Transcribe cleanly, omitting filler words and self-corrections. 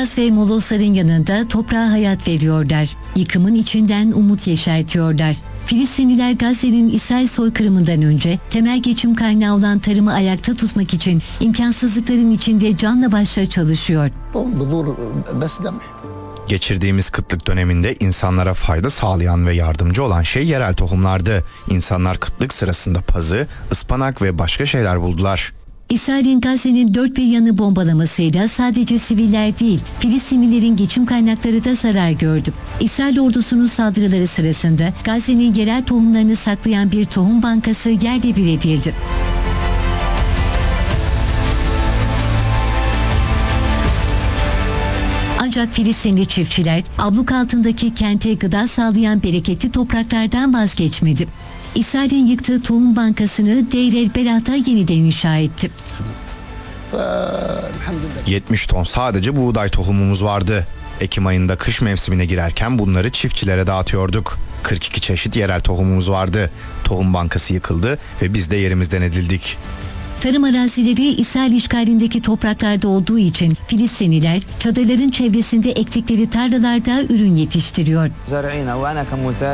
gaz ve molozların yanında toprağa hayat veriyorlar. Yıkımın içinden umut yeşertiyorlar. Filistinliler Gazze'nin İsrail soykırımından önce temel geçim kaynağı olan tarımı ayakta tutmak için imkansızlıkların içinde canla başla çalışıyor. Geçirdiğimiz kıtlık döneminde insanlara fayda sağlayan ve yardımcı olan şey yerel tohumlardı. İnsanlar kıtlık sırasında pazı, ıspanak ve başka şeyler buldular. İsrail'in Gazze'nin dört bir yanı bombalamasıyla sadece siviller değil, Filistinlilerin geçim kaynakları da zarar gördü. İsrail ordusunun saldırıları sırasında Gazze'nin yerel tohumlarını saklayan bir tohum bankası yerle bir edildi. Ancak Filistinli çiftçiler abluk altındaki kente gıda sağlayan bereketli topraklardan vazgeçmedi. İsrail'in yıktığı tohum bankasını Deir el-Belah'ta yeniden inşa etti. 70 ton sadece buğday tohumumuz vardı. Ekim ayında kış mevsimine girerken bunları çiftçilere dağıtıyorduk. 42 çeşit yerel tohumumuz vardı. Tohum bankası yıkıldı ve biz de yerimizden edildik. Tarım arazileri İsrail işgalindeki topraklarda olduğu için Filistinliler çadırların çevresinde ektikleri tarlalarda ürün yetiştiriyor.